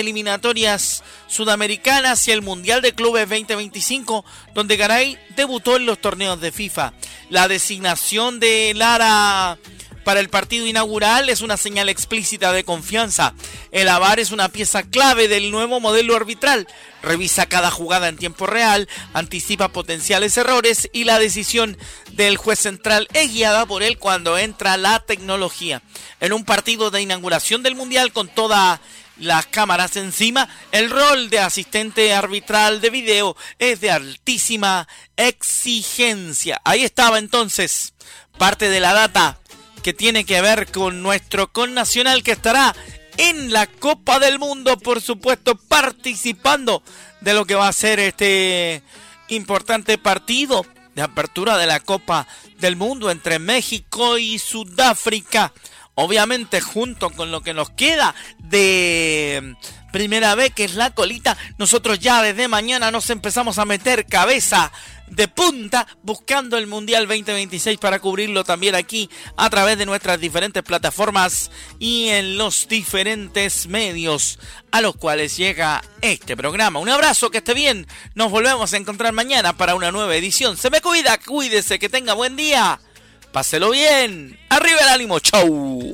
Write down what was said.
eliminatorias sudamericanas y el Mundial de Clubes 2025, donde Garay debutó en los torneos de FIFA. La designación de Lara para el partido inaugural es una señal explícita de confianza. El VAR es una pieza clave del nuevo modelo arbitral. Revisa cada jugada en tiempo real, anticipa potenciales errores y la decisión del juez central es guiada por él cuando entra la tecnología. En un partido de inauguración del Mundial con todas las cámaras encima, el rol de asistente arbitral de video es de altísima exigencia. Ahí estaba entonces parte de la data que tiene que ver con nuestro connacional que estará en la Copa del Mundo, por supuesto, participando de lo que va a ser este importante partido de apertura de la Copa del Mundo entre México y Sudáfrica. Obviamente, junto con lo que nos queda de Primera B, que es la colita, nosotros ya desde mañana nos empezamos a meter cabeza de punta buscando el Mundial 2026 para cubrirlo también aquí a través de nuestras diferentes plataformas y en los diferentes medios a los cuales llega este programa. Un abrazo, que esté bien. Nos volvemos a encontrar mañana para una nueva edición. Se me cuida, cuídese, que tenga buen día. Páselo bien. Arriba el ánimo. Chau.